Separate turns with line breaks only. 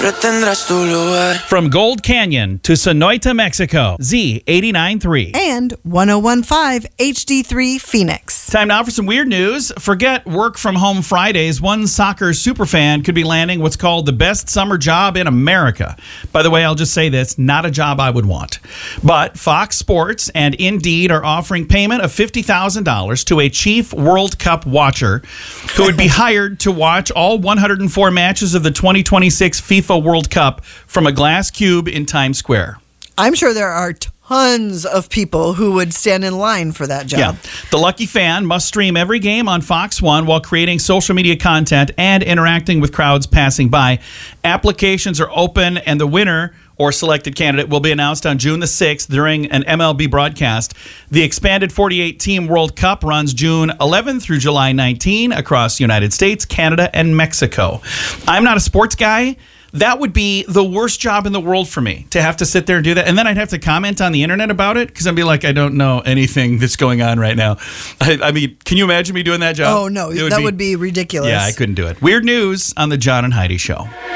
tendrás tu lugar.
From Gold Canyon to Sonoita, Mexico, Z89.3.
And 101.5 HD3 Phoenix.
Time now for some weird news. Forget work from home Fridays. One soccer superfan could be landing what's called the best summer job in America. By the way, I'll just say this, not a job I would want. But Fox Sports and Indeed are offering payment of $50,000 to a chief World Cup watcher who would be hired to watch all 104 matches of the 2026 FIFA World Cup from a glass cube in Times Square.
I'm sure there are tons of people who would stand in line for that job.
Yeah. The lucky fan must stream every game on Fox One while creating social media content and interacting with crowds passing by. Applications are open, and the winner or selected candidate will be announced on June the 6th during an MLB broadcast. The expanded 48-team World Cup runs June 11 through July 19 across the United States, Canada, and Mexico. I'm not a sports guy. That would be the worst job in the world for me, to have to sit there and do that. And then I'd have to comment on the internet about it because I'd be like, I don't know anything that's going on right now. I mean, can you imagine me doing that job?
Oh, no, that would be ridiculous.
Yeah, I couldn't do it. Weird news on the John and Heidi Show.